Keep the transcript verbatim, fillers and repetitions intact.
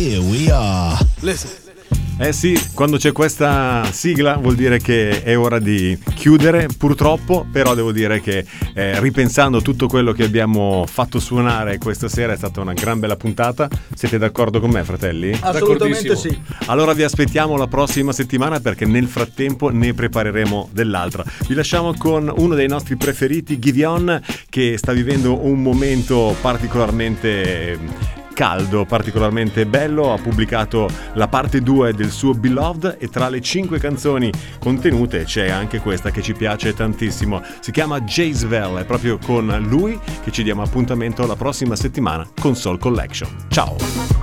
Here we are. Listen. Eh sì, quando c'è questa sigla vuol dire che è ora di chiudere, purtroppo, però devo dire che eh, ripensando tutto quello che abbiamo fatto suonare questa sera è stata una gran bella puntata. Siete d'accordo con me, fratelli? Assolutamente sì. Allora vi aspettiamo la prossima settimana, perché nel frattempo ne prepareremo dell'altra. Vi lasciamo con uno dei nostri preferiti, Gideon, che sta vivendo un momento particolarmente caldo, particolarmente bello. Ha pubblicato la parte due del suo Beloved e tra le cinque canzoni contenute c'è anche questa che ci piace tantissimo. Si chiama Jezebel, è proprio con lui che ci diamo appuntamento la prossima settimana con Soul Collection. Ciao!